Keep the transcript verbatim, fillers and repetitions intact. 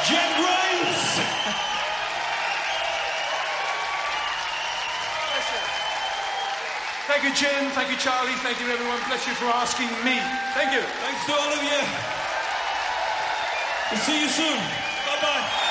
Jen Grimes. Thank you, Jen. Thank you, Charlie. Thank you, everyone. Bless you for asking me. Thank you. Thanks to all of you. We'll see you soon. Bye-bye.